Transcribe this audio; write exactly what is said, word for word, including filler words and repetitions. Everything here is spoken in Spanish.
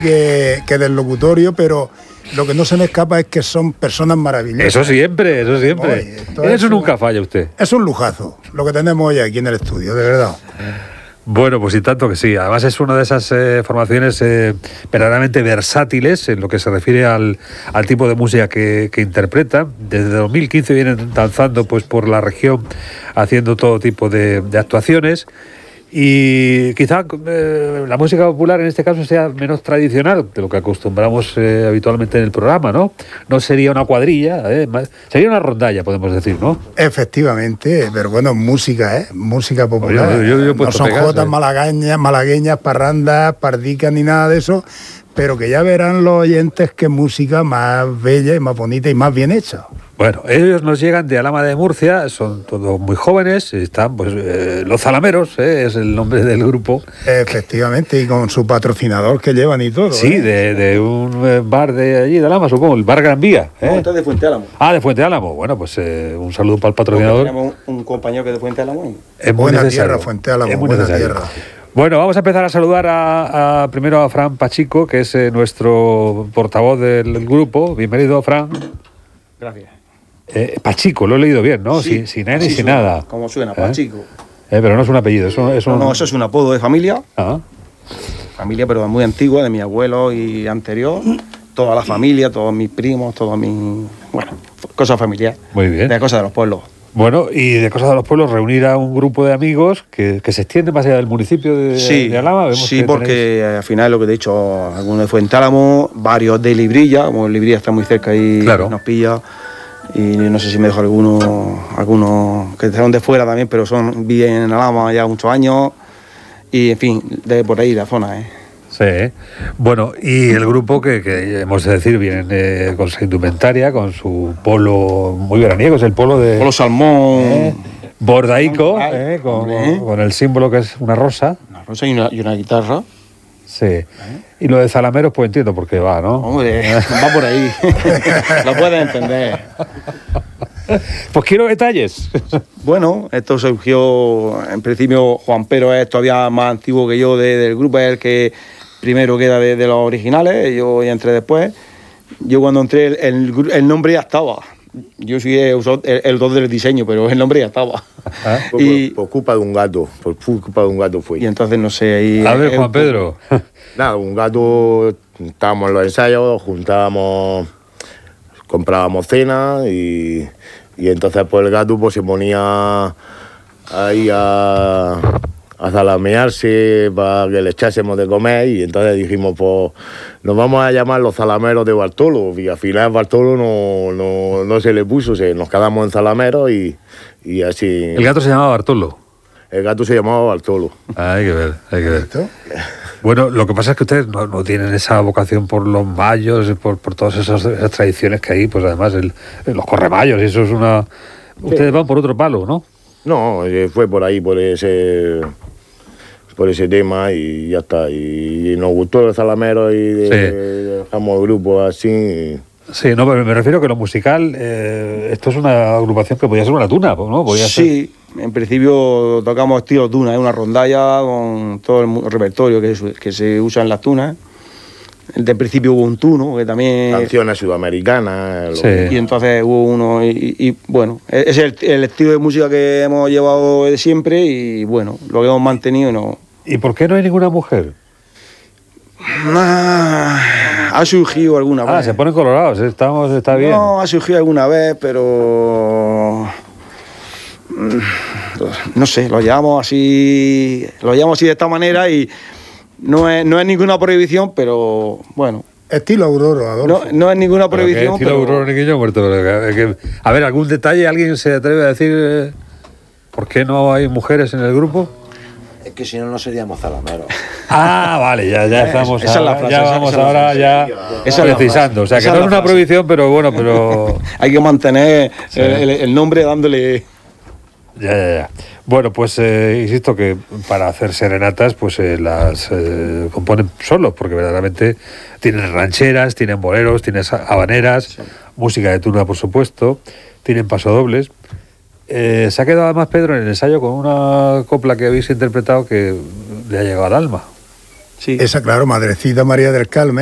que, que del locutorio, pero lo que no se me escapa es que son personas maravillosas. Eso siempre, eso siempre. Oye, eso es nunca un, falla usted. Es un lujazo lo que tenemos hoy aquí en el estudio, de verdad. Bueno, pues y tanto que sí. Además es una de esas eh, formaciones eh, verdaderamente versátiles en lo que se refiere al, al tipo de música que, que interpreta. Desde dos mil quince vienen danzando pues por la región, haciendo todo tipo de, de actuaciones. Y quizá eh, la música popular en este caso sea menos tradicional de lo que acostumbramos eh, habitualmente en el programa, ¿no? No sería una cuadrilla, eh, sería una rondalla, podemos decir, ¿no? Efectivamente, pero bueno, música, ¿eh? Música popular. Oye, yo, yo, yo no son pegas, jotas eh. malagueñas, malagueñas, parrandas, pardicas ni nada de eso, pero que ya verán los oyentes qué música más bella y más bonita y más bien hecha. Bueno, ellos nos llegan de Alhama de Murcia, son todos muy jóvenes, están pues eh, Los Zalameros, eh, es el nombre del grupo. Efectivamente, y con su patrocinador que llevan y todo. Sí, ¿eh? de, de un bar de allí, de Alhama, supongo, el Bar Gran Vía. ¿eh? No, este es de Fuente Álamo. Ah, de Fuente Álamo. Bueno, pues eh, un saludo para el patrocinador. Tenemos un, un compañero que es de Fuente Álamo. Es muy buena necesario. tierra, Fuente Álamo, es muy buena necesario. tierra. Bueno, vamos a empezar a saludar a, a primero a Fran Pachico, que es eh, nuestro portavoz del grupo. Bienvenido, Fran. Gracias. Eh, Pachico, lo he leído bien, ¿no? Sí, sin sin N ni sin nada. Como suena, ¿Eh? Pachico. Eh, pero no es un apellido, eso es un... No, no, eso es un apodo de familia. Ah. Familia, pero muy antigua, de mi abuelo y anterior. Toda la familia, todos mis primos, todos mis... Bueno, cosas familiares. Muy bien. De cosas de los pueblos. Bueno, y de Cosas de los Pueblos, reunir a un grupo de amigos que, que se extiende más allá del municipio de, sí, de Alhama. Vemos sí, que porque tenéis... al final lo que te he dicho, algunos de Fuente Álamo, varios de Librilla, como Librilla está muy cerca y claro. nos pilla. Y no sé si me dejo algunos algunos que son de fuera también, pero son viven en Alhama ya muchos años. Y en fin, de por ahí la zona, ¿eh? Sí, bueno, y el grupo que, que hemos de decir, vienen eh, con su indumentaria, con su polo muy veraniego, es el polo de... Polo salmón. Eh, bordaico, eh, con, ¿Eh? con el símbolo que es una rosa. Una rosa y una, y una guitarra. Sí. ¿Eh? Y lo de Zalameros, pues entiendo por qué va, ¿no? Hombre, va por ahí. Lo puedes entender. Pues quiero detalles. Bueno, esto surgió, en principio, Juan Pero es todavía más antiguo que yo de, del grupo, es el que primero queda de, de los originales, yo ya entré después. Yo cuando entré, el, el, el nombre ya estaba. Yo soy el, el, el dos del diseño, pero el nombre ya estaba. ¿Ah? Y, por, por culpa de un gato, por culpa de un gato fue. Y entonces, no sé, ahí... A ver, Juan Pedro. Nada, un gato, estábamos en los ensayos, juntábamos, comprábamos cena y, y entonces pues el gato pues se ponía ahí a... a zalamearse para que le echásemos de comer y entonces dijimos, pues nos vamos a llamar los zalameros de Bartolo y al final Bartolo no, no, no se le puso, se, nos quedamos en zalameros y, y así... El gato se llamaba Bartolo. El gato se llamaba Bartolo. Ah, hay que ver, hay que ver. Bueno, lo que pasa es que ustedes no, no tienen esa vocación por los mayos, por, por todas esas, esas tradiciones que hay, pues además el, los corremayos, y eso es una... Ustedes sí. Van por otro palo, ¿no? No, fue por ahí, por ese... por ese tema y ya está. Y, y nos gustó el Zalamero y de, sí. dejamos el grupo así. Y... Sí, no, pero me refiero que lo musical, eh, esto es una agrupación que podía ser una tuna, ¿no? Podía sí, ser... en principio tocamos estilo tuna, es una rondalla con todo el repertorio que, que se usa en las tunas. De principio hubo un tuno, que también... Canciones sudamericanas. Sí. Y entonces hubo uno, y, y bueno, es el, el estilo de música que hemos llevado de siempre y bueno, lo que hemos mantenido y no... ¿Y por qué no hay ninguna mujer? Ah, ha surgido alguna vez. Ah, se ponen colorados, estamos, está bien. No, ha surgido alguna vez, pero... No sé, lo llevamos así, lo llevamos así de esta manera y... No es, no es ninguna prohibición, pero bueno. Estilo Aurora, Adolfo. No, no es ninguna prohibición, estilo pero... Aurora ni que yo muerto. Pero que, a ver, ¿algún detalle? ¿Alguien se atreve a decir eh, por qué no hay mujeres en el grupo? Es que si no, no seríamos zalameros. Ah, vale, ya, ya estamos. Esa ahora, es la frase, ya esa, vamos esa ahora es ya esa precisando. O sea, que no es una prohibición, pero bueno, pero... Hay que mantener sí. el, el nombre dándole... Ya, ya, ya. Bueno, pues eh, insisto que para hacer serenatas pues eh, las eh, componen solos, porque verdaderamente tienen rancheras, tienen boleros, tienen habaneras, sí. música de tuna, por supuesto, tienen pasodobles. Eh, se ha quedado además Pedro en el ensayo con una copla que habéis interpretado que le ha llegado al alma. Sí. Esa, claro, Madrecita María del Carmen.